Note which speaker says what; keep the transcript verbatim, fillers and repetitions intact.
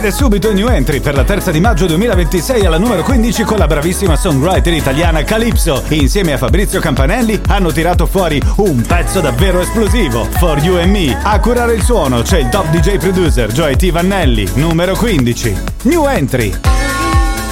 Speaker 1: Ed è subito new entry per la terza di maggio duemilaventisei alla numero quindici con la bravissima songwriter italiana Calypso. Insieme a Fabrizio Campanelli hanno tirato fuori un pezzo davvero esplosivo, For You and Me. A curare il suono c'è il top D J producer Joey T. Vannelli, numero quindici. New entry.